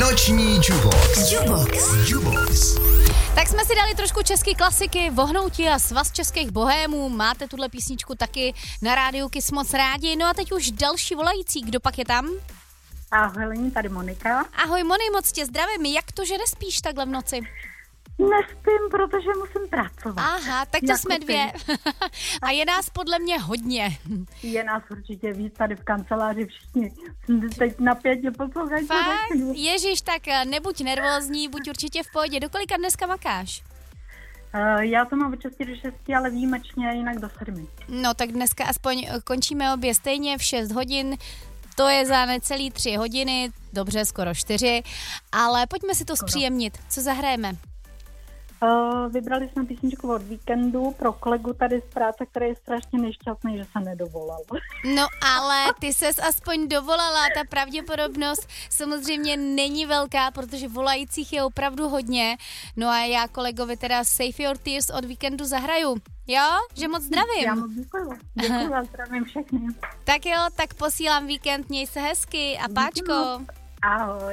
Noční Jubox. Tak jsme si dali trošku české klasiky, Vohnouti a Svaz českých bohémů. Máte tuhle písničku taky na rádiu Kiss moc rádi. No a teď už další volající. Kdo pak je tam? Ahoj, Lení, tady Monika. Ahoj Moni, moc tě zdravím. Jak to, že nespíš takhle v noci? Nespím, protože musím pracovat. Aha, tak to Jako jsme dvě. A je nás podle mě hodně. Je nás určitě víc tady v kanceláři, všichni teď napětě poslouchají. Fakt? Ježiš, tak nebuď nervózní, buď určitě v pohodě. Do kolika dneska makáš? Já to mám od 6 do 6, ale výjimečně jinak do 7. No tak dneska aspoň končíme obě stejně v 6 hodin. To je za necelý 3 hodiny, dobře, skoro 4, ale pojďme si to zpříjemnit. Co zahrajeme? Vybrali jsme písničku od Víkendu pro kolegu tady z práce, který je strašně nešťastný, že se nedovolal. No ale ty ses aspoň dovolala, ta pravděpodobnost samozřejmě není velká, protože volajících je opravdu hodně. No a já kolegovi teda Save Your Tears od Víkendu zahraju. Jo? Že moc zdravím. Já moc děkuju. Děkuju a zdravím všechny. Tak jo, tak posílám Víkend, měj se hezky a páčko. Ahoj.